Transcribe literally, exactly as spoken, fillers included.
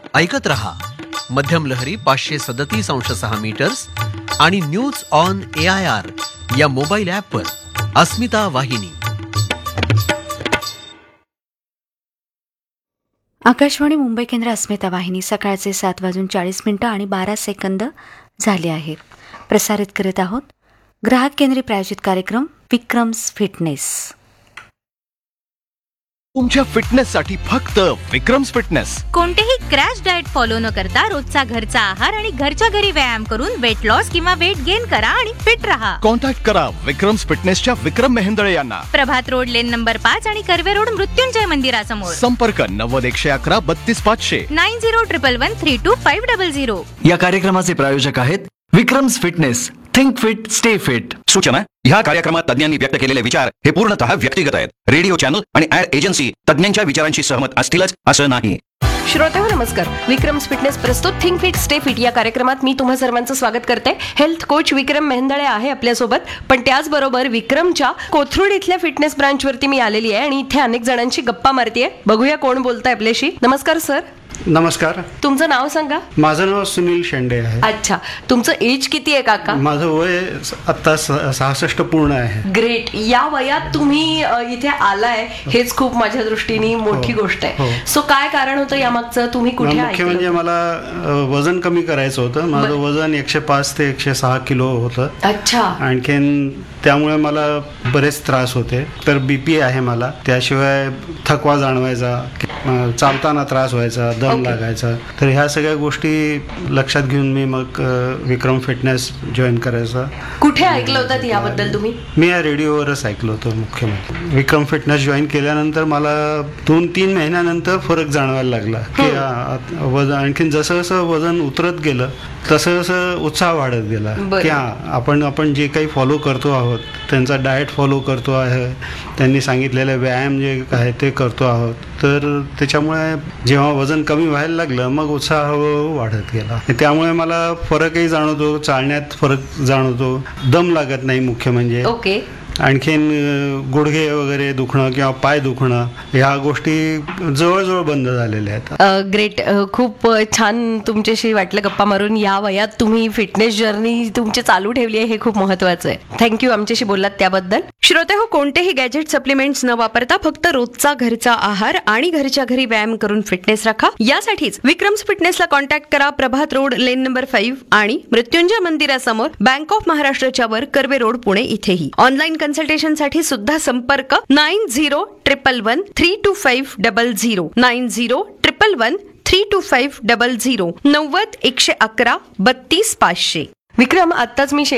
ऐकत रहा मध्यम लहरी पाचशे सदतीस अंश सहा मीटर्स आणि news on A I R या मोबाईल ॲपवर अस्मिता वाहिनी. आकाशवाणी मुंबई केंद्र अस्मिता वाहिनी. सकाळचे सात वाजून चाळीस मिनिटं आणि बारा सेकंद झाले आहेत. प्रसारित करीत आहोत ग्राहक केंद्री प्रायोजित कार्यक्रम विक्रम्स फिटनेस. तुमच्या फिटनेससाठी फक्त विक्रम्स फिटनेस. कोणतेही क्रॅश डाएट फॉलो न करता रोजचा घरचा आहार आणि घरच्या घरी व्यायाम करून वेट लॉस किंवा वेट गेन करा आणि फिट रहा. कॉन्टॅक्ट करा विक्रम्स फिटनेसच्या विक्रम मेहेंदळे यांना. प्रभात रोड लेन नंबर पाच आणि कर्वे रोड मृत्युंजय मंदिरासमोर. संपर्क नव्वद एकशे अकरा बत्तीस पाचशे nine zero triple one three to five double zero. या कार्यक्रमाचे प्रायोजक आहेत Vikram's fitness. Think fit stay fit. सूचना: ह्या कार्यक्रमात तज्ञांनी व्यक्त केलेले विचार हे पूर्णतः व्यक्तिगत आहेत. रेडिओ चॅनल आणि ऍड एजन्सी तज्ञांच्या विचारांशी सहमत असतीलच असं नाही. श्रोतेहो नमस्कार. विक्रम्स फिटनेस प्रस्तुत थिंक फिट स्टे फिट या कार्यक्रमात मी तुम्हा सर्वांचं स्वागत करते. हेल्थ कोच विक्रम मेहेंदळे आहे आपल्यासोबत. पण त्याचबरोबर विक्रमच्या कोथरूड इथल्या फिटनेस ब्रांचवरती मी आलेली आहे आणि इथे अनेक जणांची गप्पा मारतीये. बघूया कोण बोलतंय आपल्याशी. नमस्कार सर. नमस्कार. तुमचं नाव सांगा. माझं नाव सुनील शेंडे आहे. अच्छा, तुमचं एज किती आहे काका? माझं वय आता सहासष्ट पूर्ण आहे. ग्रेट. या वयात तुम्ही इथे आलाय हेच खूप माझ्या दृष्टीने मोठी गोष्ट आहे. सो काय कारण होतं यामागचं? तुम्ही कुठे? मुख्य म्हणजे मला वजन कमी करायचं होतं. माझं वजन एकशे पाच ते एकशे सहा किलो होतं. अच्छा. आणखीन त्यामुळे मला बरेच त्रास होते. तर बीपी आहे मला. त्याशिवाय थकवा जाणवायचा, चालताना त्रास व्हायचा, दम लागायचा. तर ह्या सगळ्या गोष्टी लक्षात घेऊन मी मग विक्रम फिटनेस जॉईन करायचा. कुठे ऐकलं होतं याबद्दल तुम्ही? मी या रेडिओवरच ऐकलं होतं. मुख्य म्हणजे विक्रम फिटनेस जॉईन केल्यानंतर मला दोन तीन महिन्यानंतर फरक जाणवायला लागला की वजन आणखीन जसं जसं वजन उतरत गेलं तसं तसं उत्साह वाढत गेला की हा आपण आपण जे काही फॉलो करतो आहोत, त्यांचा डाएट फॉलो करतो आहे, त्यांनी सांगितलेले व्यायाम जे आहे ते करतो आहोत. तर त्याच्यामुळे जेव्हा वजन कमी व्हायला लागलं मग उत्साह वाढत गेला. त्यामुळे मला फरकही जाणवतो, चालण्यात फरक जाणवतो, दम लागत नाही मुख्य म्हणजे. ओके. आणखीन गुडघे वगैरे दुखणं किंवा पाय दुखणं ह्या गोष्टी जवळजवळ बंद झालेल्या आहेत. ग्रेट. खूप छान तुमच्याशी वाटलं गप्पा मारून. या वयात तुम्ही फिटनेस जर्नी तुमची चालू ठेवली आहे हे खूप महत्वाचं आहे. थँक्यू आमच्याशी बोललात त्याबद्दल. श्रोतेहो, कोणतेही गॅजेट सप्लिमेंट्स न वापरता फक्त रोजचा घरचा आहार आणि घरच्या घरी व्यायाम करून फिटनेस राखा. यासाठीच विक्रम्स फिटनेसला कॉन्टॅक्ट करा. प्रभात रोड लेन नंबर फाईव्ह आणि मृत्युंजय मंदिरासमोर, बँक ऑफ महाराष्ट्राच्या वर, कर्वे रोड, पुणे इथेही. ऑनलाईन कन्सल्टेशन साठी सुद्धा संपर्क nine zero triple one three to five double zero nine zero triple one three to five double zero नव्वद एकशे अकरा बत्तीस पाचशे. विक्रम, आत्ताच मी